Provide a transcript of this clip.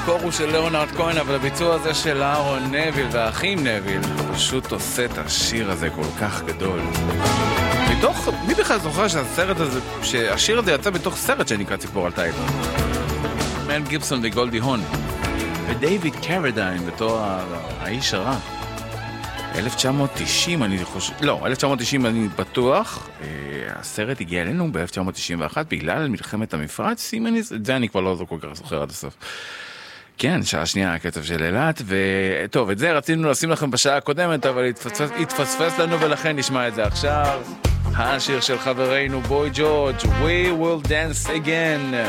המקור הוא של ליאונרד כהן, אבל הביצוע הזה של אהרון נביל והאחים נביל פשוט עושה את השיר הזה כל כך גדול. מי בכלל זוכר שהשיר הזה יצא בתוך סרט שנקרא ציפור על תיל? מל גיבסון וגולדי הון ודייוויד קרדיין בתור האיש הרע. 1990 אני חושב, לא, 1990 אני בטוח. הסרט הגיע אלינו ב-1991 בגלל מלחמת המפרץ סימניס, את זה אני כבר לא כל כך זוכר עד הסוף. כן, שעה שנייה הכתב של אילת, וטוב, את זה רצינו לשים לכם בשעה הקודמת, אבל התפספס לנו ולכן נשמע את זה עכשיו. השיר של חברינו בוי ג'ורג' We Will Dance Again.